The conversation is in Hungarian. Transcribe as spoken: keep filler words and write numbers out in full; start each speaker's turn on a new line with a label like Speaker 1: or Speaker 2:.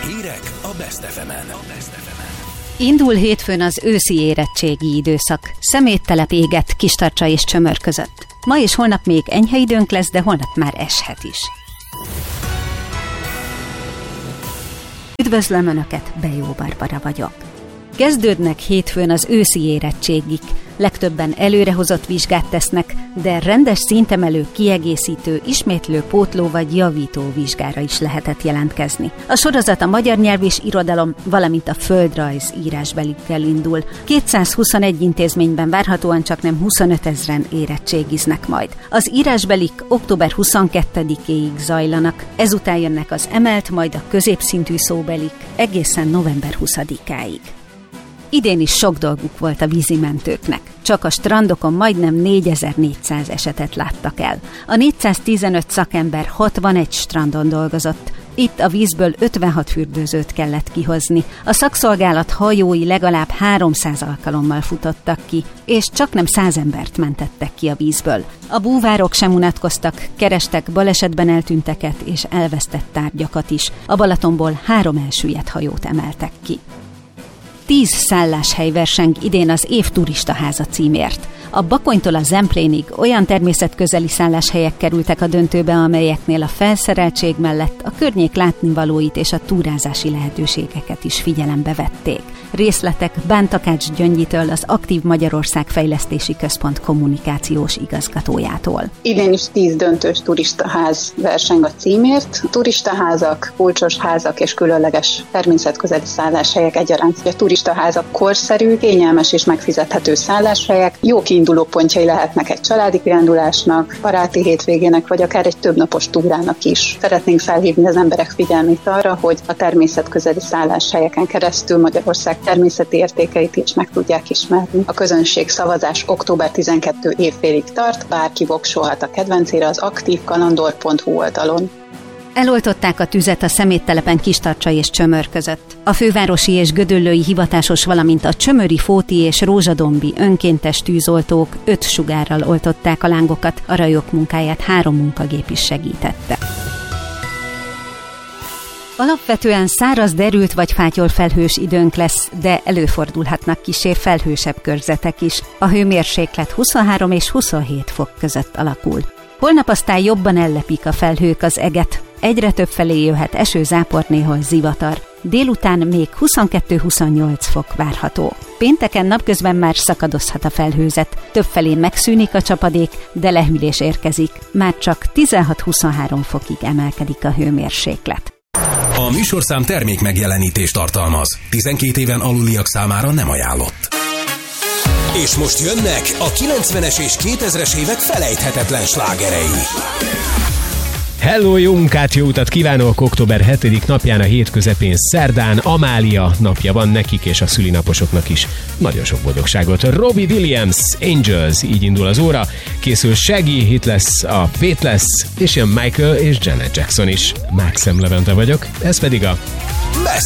Speaker 1: Hírek a Best ef emen.
Speaker 2: Indul hétfőn az őszi érettségi időszak. Szeméttelep éget Kistarcsa és Csömör között. Ma és holnap még enyhe időnk lesz, de holnap már eshet is. Üdvözlöm Önöket, Bejó Barbara vagyok. Kezdődnek hétfőn az őszi érettségik. Legtöbben előrehozott vizsgát tesznek, de rendes szintemelő, kiegészítő, ismétlő, pótló vagy javító vizsgára is lehetett jelentkezni. A sorozat a magyar nyelv és irodalom, valamint a földrajz írásbelikkel indul. kétszázhuszonegy intézményben várhatóan csaknem huszonöt ezren érettségiznek majd. Az írásbelik október huszonkettedikéig zajlanak, ezután jönnek az emelt, majd a középszintű szóbelik egészen november huszadikáig. Idén is sok dolguk volt a vízimentőknek. Csak a strandokon majdnem négyezer-négyszáz esetet láttak el. A négyszáztizenöt szakember hatvanegy strandon dolgozott. Itt a vízből ötvenhat fürdőzőt kellett kihozni. A szakszolgálat hajói legalább háromszáz alkalommal futottak ki, és csaknem száz embert mentettek ki a vízből. A búvárok sem unatkoztak, kerestek balesetben eltűnteket és elvesztett tárgyakat is. A Balatonból három elsüllyedt hajót emeltek ki. Tíz szálláshely verseng idén az év turistaháza címért. A Bakonytól a Zemplénig olyan természetközeli szálláshelyek kerültek a döntőbe, amelyeknél a felszereltség mellett a környék látnivalóit és a túrázási lehetőségeket is figyelembe vették. Részletek Bántakács Gyöngyitől, az Aktív Magyarország Fejlesztési Központ kommunikációs igazgatójától.
Speaker 3: Idén is tíz döntős turistaház verseng a címért. Turistaházak, kulcsos házak és különleges természetközeli szálláshelyek egyaránt. A turistaházak korszerű, kényelmes és megfizethető szálláshelyek, jó kiinduló pontjai lehetnek egy családi kirándulásnak, baráti hétvégének, vagy akár egy többnapos túrának is. Szeretnénk felhívni az emberek figyelmét arra, hogy a természetközeli szálláshelyeken keresztül Magyarország természeti értékeit is meg tudják ismerni. A közönség szavazás október tizenkettedike évfélig tart, bárki voksolhat a kedvencére az aktív kalandor pont hu oldalon.
Speaker 2: Eloltották a tüzet a szeméttelepen Kistarcsa és Csömör között. A fővárosi és gödöllői hivatásos, valamint a csömöri, fóti és rózsadombi önkéntes tűzoltók öt sugárral oltották a lángokat, a rajok munkáját három munkagép is segítette. Alapvetően száraz, derült vagy fátyol felhős időnk lesz, de előfordulhatnak kissé felhősebb körzetek is. A hőmérséklet huszonhárom és huszonhét fok között alakul. Holnap aztán jobban ellepik a felhők az eget. Egyre több felé jöhet eső, zápor, néhol zivatar. Délután még huszonkettő-huszonnyolc fok várható. Pénteken napközben már szakadozhat a felhőzet. Többfelé megszűnik a csapadék, de lehűlés érkezik. Már csak tizenhat-huszonhárom fokig emelkedik a hőmérséklet.
Speaker 1: A műsorszám termék megjelenítést tartalmaz. tizenkét éven aluliak számára nem ajánlott. És most jönnek a kilencvenes és kétezres évek felejthetetlen slágerei.
Speaker 4: Hello, jó munkát, jó utat kívánok! október hetedike napján, a hét közepén, szerdán Amália napja van nekik és a szülinaposoknak is. Nagyon sok boldogságot. Robbie Williams, Angels, így indul az óra. Készül Shaggy, itt lesz a Faithless, és jön Michael és Janet Jackson is. Maxim Levente vagyok, ez pedig a